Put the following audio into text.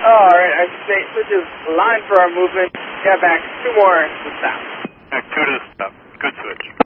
Oh, all right. I say switch is line for our movement. Get back 2 more to the south. 2 to the south. Good switch.